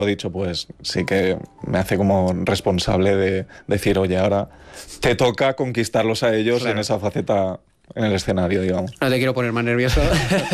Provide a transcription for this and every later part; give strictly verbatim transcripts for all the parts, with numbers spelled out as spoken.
Lo dicho, pues sí que me hace como responsable de decir, oye, ahora te toca conquistarlos a ellos, claro, en esa faceta en el escenario, digamos. No te quiero poner más nervioso.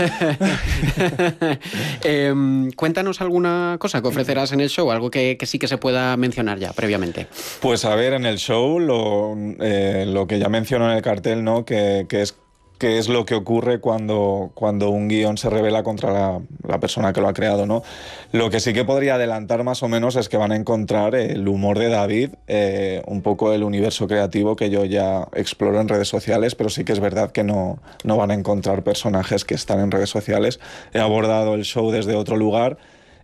eh, cuéntanos alguna cosa que ofrecerás en el show, algo que, que sí que se pueda mencionar ya previamente. Pues a ver, en el show lo, eh, lo que ya menciono en el cartel, ¿no? Que, que es qué es lo que ocurre cuando, cuando un guión se revela contra la, la persona que lo ha creado, ¿no? Lo que sí que podría adelantar más o menos es que van a encontrar el humor de David, eh, un poco el universo creativo que yo ya exploro en redes sociales, pero sí que es verdad que no, no van a encontrar personajes que están en redes sociales. He abordado el show desde otro lugar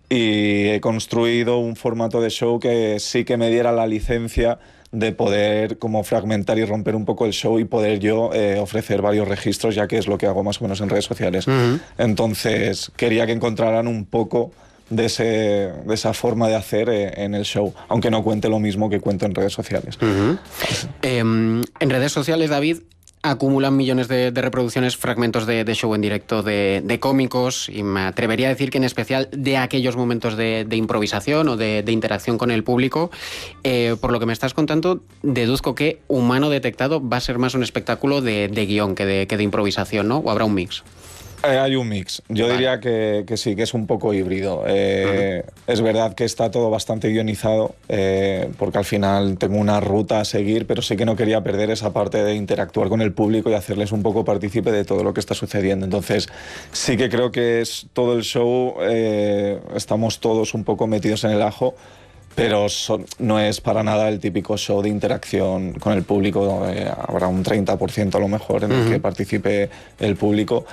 y he construido un formato de show que sí que me diera la licencia de poder como fragmentar y romper un poco el show y poder yo eh, ofrecer varios registros, ya que es lo que hago más o menos en redes sociales. Uh-huh. Entonces quería que encontraran un poco de, ese, de esa forma de hacer eh, en el show, aunque no cuente lo mismo que cuento en redes sociales. Uh-huh. eh, en redes sociales, David, acumulan millones de, de reproducciones fragmentos de, de show en directo de, de cómicos, y me atrevería a decir que en especial de aquellos momentos de, de improvisación o de, de interacción con el público. Eh, por lo que me estás contando, deduzco que Humano Detectado va a ser más un espectáculo de, de guión que de, que de improvisación, ¿no? ¿O habrá un mix? Eh, hay un mix. Yo vale. diría que, que sí, que es un poco híbrido. Eh, uh-huh. Es verdad que está todo bastante guionizado, eh, porque al final tengo una ruta a seguir, pero sí que no quería perder esa parte de interactuar con el público y hacerles un poco partícipe de todo lo que está sucediendo. Entonces, sí que creo que es todo el show, eh, estamos todos un poco metidos en el ajo, pero son, no es para nada el típico show de interacción con el público. Eh, habrá un treinta por ciento a lo mejor en uh-huh. el que participe el público.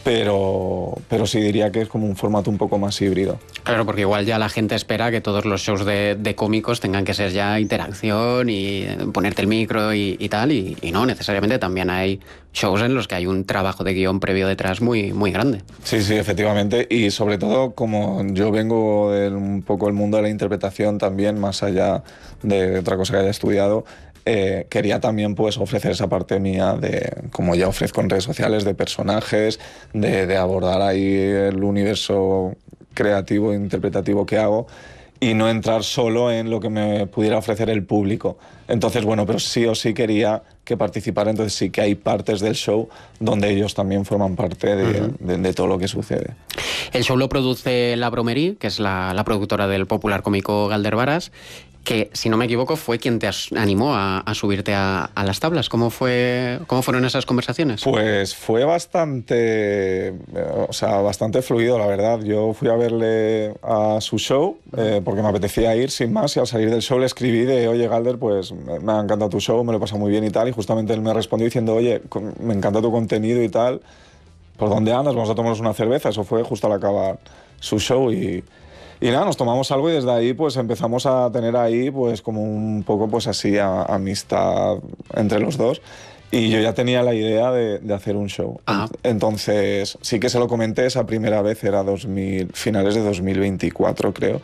Pero, pero sí diría que es como un formato un poco más híbrido. Claro, porque igual ya la gente espera que todos los shows de, de cómicos tengan que ser ya interacción y ponerte el micro y, y tal, y, y no, necesariamente también hay shows en los que hay un trabajo de guión previo detrás muy, muy grande. Sí, sí, efectivamente, y sobre todo como yo vengo de un poco el mundo de la interpretación también, más allá de otra cosa que haya estudiado, Eh, quería también pues ofrecer esa parte mía de, como ya ofrezco en redes sociales, de personajes, de, de abordar ahí el universo creativo e interpretativo que hago y no entrar solo en lo que me pudiera ofrecer el público. Entonces, bueno, pero sí o sí quería que participara, entonces sí que hay partes del show donde ellos también forman parte de, uh-huh. de, de todo lo que sucede. El show lo produce La Bromerie, que es la, la productora del popular cómico Galder Varas, que, si no me equivoco, fue quien te animó a, a subirte a, a las tablas. ¿Cómo fue, cómo fueron esas conversaciones? Pues fue bastante, o sea, bastante fluido, la verdad. Yo fui a verle a su show eh, porque me apetecía ir sin más, y al salir del show le escribí de, oye, Galder, pues me ha encantado tu show, me lo he pasado muy bien y tal, y justamente él me respondió diciendo, oye, me encanta tu contenido y tal, ¿por dónde andas? Vamos a tomarnos una cerveza. Eso fue justo al acabar su show y... Y nada, nos tomamos algo y desde ahí pues empezamos a tener ahí pues como un poco pues así a, amistad entre los dos. Y yo ya tenía la idea de, de hacer un show. Ah. Entonces sí que se lo comenté esa primera vez, era dos mil, finales de dos mil veinticuatro creo.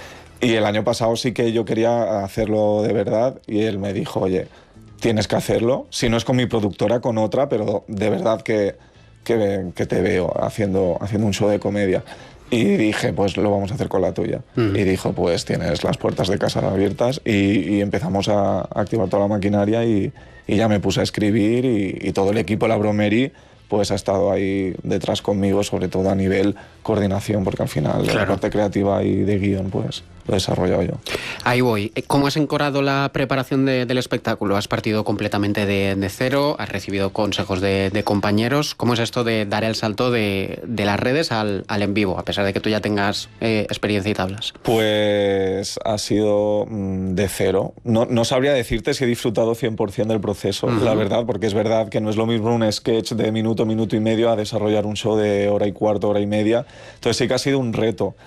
Y el año pasado sí que yo quería hacerlo de verdad y él me dijo, oye, tienes que hacerlo. Si no es con mi productora, con otra, pero de verdad que, que, que te veo haciendo, haciendo un show de comedia. Y dije, pues lo vamos a hacer con la tuya. Mm. Y dijo, pues tienes las puertas de casa abiertas. Y, y empezamos a activar toda la maquinaria y, y ya me puse a escribir y, y todo el equipo de La Bromerie pues ha estado ahí detrás conmigo, sobre todo a nivel coordinación, porque al final claro. la parte creativa y de guión pues lo he desarrollado yo. Ahí voy. ¿Cómo has encorado la preparación de, del espectáculo? ¿Has partido completamente de, de cero? ¿Has recibido consejos de, de compañeros? ¿Cómo es esto de dar el salto de, de las redes al, al en vivo, a pesar de que tú ya tengas eh, experiencia y tablas? Pues ha sido mmm, de cero. No, no sabría decirte si he disfrutado cien por ciento del proceso, uh-huh. la verdad, porque es verdad que no es lo mismo un sketch de minuto, minuto y medio a desarrollar un show de hora y cuarto, hora y media. Entonces sí que ha sido un reto.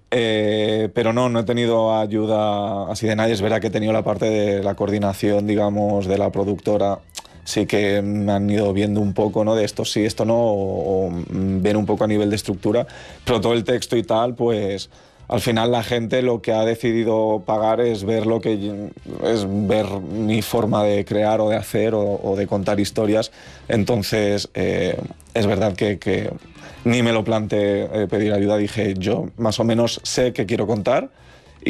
Eh, pero no, no he tenido ayuda así de nadie. Es verdad que he tenido la parte de la coordinación, digamos, de la productora. Sí que me han ido viendo un poco, ¿no? De esto sí, esto no, o, o ver un poco a nivel de estructura. Pero todo el texto y tal, pues al final la gente lo que ha decidido pagar es ver lo que es ver mi forma de crear o de hacer o, o de contar historias. Entonces eh, es verdad que, que ni me lo planteé eh, pedir ayuda. Dije, yo más o menos sé qué quiero contar